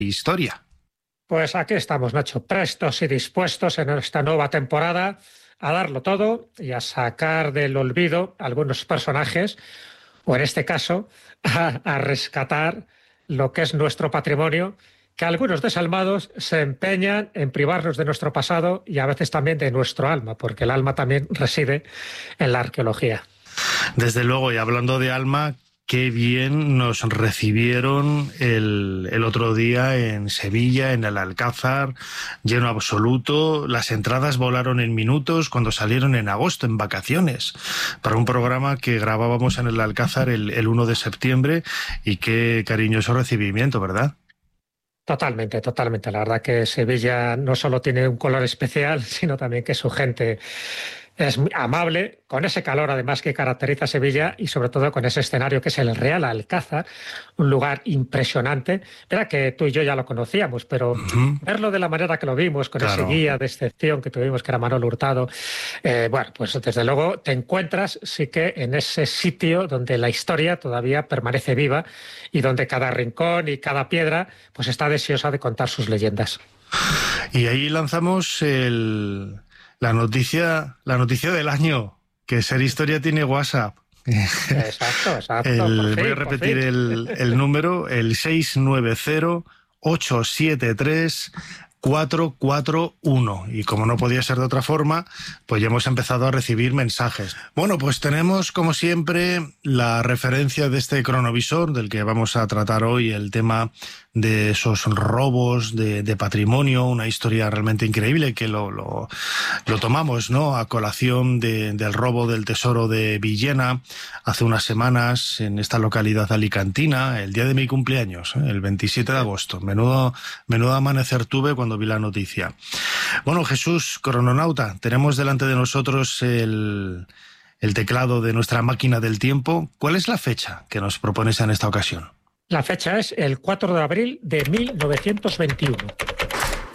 historia. Pues aquí estamos, Nacho, prestos y dispuestos en esta nueva temporada a darlo todo y a sacar del olvido algunos personajes, o en este caso, a rescatar lo que es nuestro patrimonio, que algunos desalmados se empeñan en privarnos de nuestro pasado y a veces también de nuestro alma, porque el alma también reside en la arqueología. Desde luego, y hablando de alma, qué bien nos recibieron el otro día en Sevilla, en el Alcázar, lleno absoluto. Las entradas volaron en minutos cuando salieron en agosto, en vacaciones, para un programa que grabábamos en el Alcázar el 1 de septiembre, y qué cariñoso recibimiento, ¿verdad? Totalmente, totalmente. La verdad que Sevilla no solo tiene un color especial, sino también que su gente es muy amable, con ese calor además que caracteriza a Sevilla y sobre todo con ese escenario que es el Real Alcázar, un lugar impresionante. Verá que tú y yo ya lo conocíamos, pero verlo de la manera que lo vimos, con ese guía de excepción que tuvimos, que era Manolo Hurtado, bueno, pues desde luego te encuentras sí que en ese sitio donde la historia todavía permanece viva y donde cada rincón y cada piedra pues está deseosa de contar sus leyendas. Y ahí lanzamos la noticia del año, que Ser Historia tiene WhatsApp. Exacto. Voy a repetir el número, el 690-873-441. Y como no podía ser de otra forma, pues ya hemos empezado a recibir mensajes. Bueno, pues tenemos, como siempre, la referencia de este cronovisor, del que vamos a tratar hoy, el tema de esos robos de patrimonio, una historia realmente increíble que lo tomamos, ¿no?, a colación del robo del tesoro de Villena hace unas semanas en esta localidad alicantina, el día de mi cumpleaños, el 27 de agosto. Menudo amanecer tuve cuando vi la noticia. Bueno, Jesús, crononauta, tenemos delante de nosotros el teclado de nuestra máquina del tiempo. ¿Cuál es la fecha que nos propones en esta ocasión? La fecha es el 4 de abril de 1921.